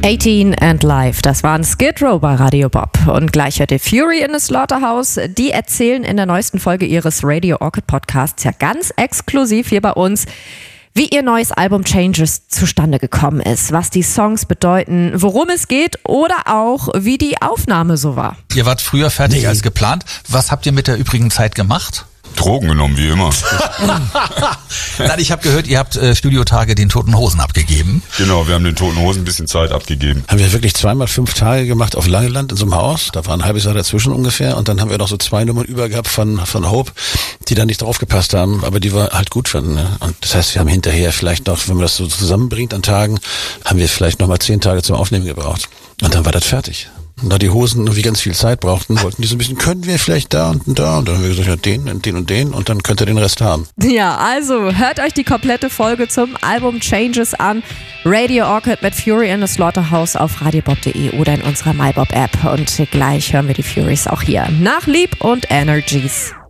18 and Live, das waren Skid Row bei Radio Bob. Und gleich hört ihr Fury in the Slaughterhouse. Die erzählen in der neuesten Folge ihres Radio Orchid Podcasts ja ganz exklusiv hier bei uns, wie ihr neues Album Changes zustande gekommen ist, was die Songs bedeuten, worum es geht oder auch, wie die Aufnahme so war. Ihr wart früher fertig als geplant. Was habt ihr mit der übrigen Zeit gemacht? Drogen genommen, wie immer. Nein, ich habe gehört, ihr habt Studiotage den Toten Hosen abgegeben. Genau, wir haben den Toten Hosen ein bisschen Zeit abgegeben. Haben wir wirklich 2x5 Tage gemacht auf Langeland in so einem Haus. Da war ein halbes Jahr dazwischen ungefähr. Und dann haben wir noch so 2 Nummern über gehabt von Hope, die da nicht draufgepasst haben, aber die wir halt gut fanden. Ne? Und das heißt, wir haben hinterher vielleicht noch, wenn man das so zusammenbringt an Tagen, haben wir vielleicht noch mal 10 Tage zum Aufnehmen gebraucht. Und dann war das fertig. Und da die Hosen irgendwie ganz viel Zeit brauchten, wollten die so ein bisschen, können wir vielleicht da und da? Und dann haben wir gesagt, ja, den und den und den und dann könnt ihr den Rest haben. Ja, also hört euch die komplette Folge zum Album Changes an. Radio Orchid mit Fury in the Slaughterhouse auf radiobob.de oder in unserer MyBob-App. Und gleich hören wir die Furies auch hier. Nach Lieb und Energies.